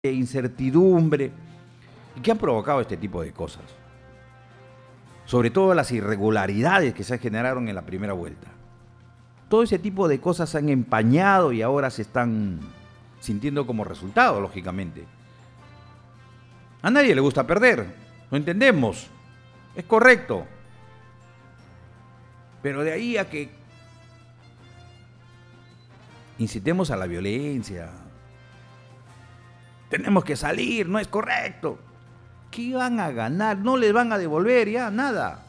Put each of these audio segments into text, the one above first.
de incertidumbre, y que han provocado este tipo de cosas. Sobre todo las irregularidades que se generaron en la primera vuelta. Todo ese tipo de cosas se han empañado y ahora se están sintiendo como resultado, lógicamente. A nadie le gusta perder, lo entendemos, es correcto. Pero de ahí a que incitemos a la violencia, tenemos que salir, no es correcto. ¿Qué van a ganar? No les van a devolver ya nada.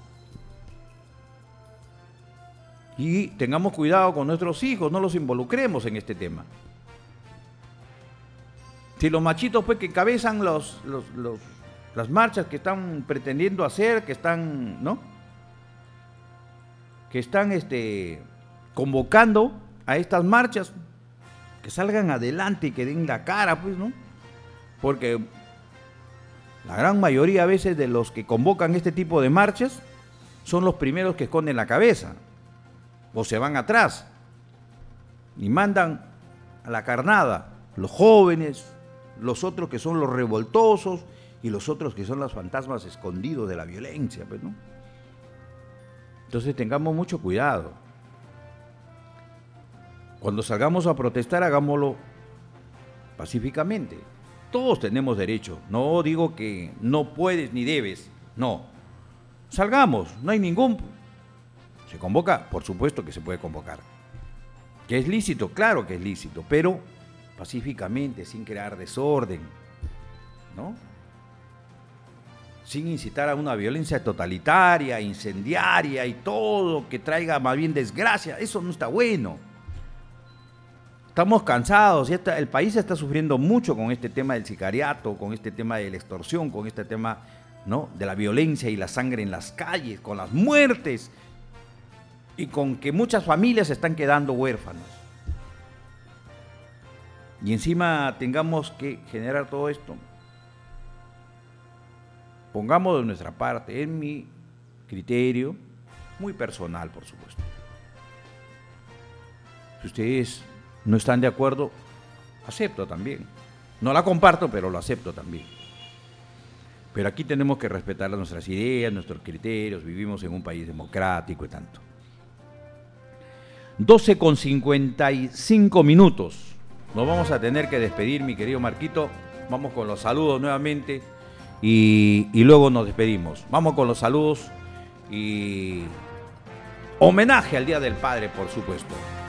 Y tengamos cuidado con nuestros hijos, no los involucremos en este tema. Si los machitos pues que encabezan las marchas que están pretendiendo hacer, que están, ¿no? Que están convocando a estas marchas, que salgan adelante y que den la cara, pues, ¿no? Porque la gran mayoría a veces de los que convocan este tipo de marchas son los primeros que esconden la cabeza o se van atrás y mandan a la carnada los jóvenes, los otros que son los revoltosos y los otros que son los fantasmas escondidos de la violencia, pues, ¿no? Entonces tengamos mucho cuidado. Cuando salgamos a protestar, hagámoslo pacíficamente. Todos tenemos derecho. No digo que no puedes ni debes. No. Salgamos. No hay ningún... ¿Se convoca? Por supuesto que se puede convocar. ¿Que es lícito? Claro que es lícito. Pero pacíficamente, sin crear desorden, ¿no? Sin incitar a una violencia totalitaria, incendiaria y todo que traiga más bien desgracia. Eso no está bueno. Estamos cansados, el país está sufriendo mucho con este tema del sicariato, con este tema de la extorsión, con este tema, ¿no?, de la violencia y la sangre en las calles, con las muertes y con que muchas familias se están quedando huérfanas. Y encima tengamos que generar todo esto. Pongamos de nuestra parte, en mi criterio, muy personal, por supuesto. Si ustedes no están de acuerdo, acepto también. No la comparto, pero lo acepto también. Pero aquí tenemos que respetar nuestras ideas, nuestros criterios, vivimos en un país democrático y tanto. 12:55 minutos. Nos vamos a tener que despedir, mi querido Marquito. Vamos con los saludos nuevamente y luego nos despedimos. Vamos con los saludos y homenaje al Día del Padre, por supuesto.